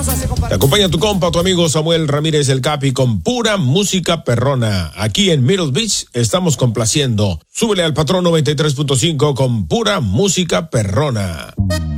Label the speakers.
Speaker 1: Te acompaña tu compa, tu amigo Samuel Ramírez el Capi con pura música perrona. Aquí en Myrtle Beach estamos complaciendo. Súbele al patrón 93.5 con pura música perrona.